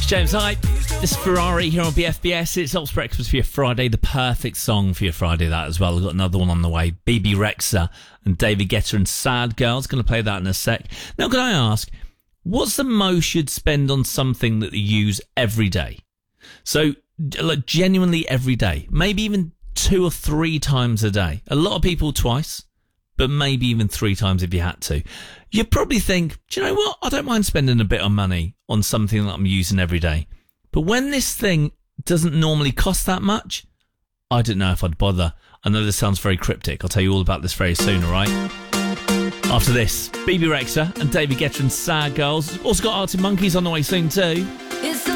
James Hype. This is Ferrari here on BFBS. It's Ops Breakfast for your Friday. The perfect song for your Friday, that as well. We've got another one on the way. BB Rexha and David Guetta and Sad Girls. Going to play that in a sec. Now, can I ask, what's the most you'd spend on something that you use every day? So, like, genuinely every day. Maybe even 2 or 3 times a day. A lot of people twice, but maybe even 3 times if you had to. You'd probably think, do you know what? I don't mind spending a bit of money on something that I'm using every day. But when this thing doesn't normally cost that much, I don't know if I'd bother. I know this sounds very cryptic. I'll tell you all about this very soon, all right? After this, BB Rexha and David Guetta and Sad Girls. Also got Arctic Monkeys on the way soon too. It's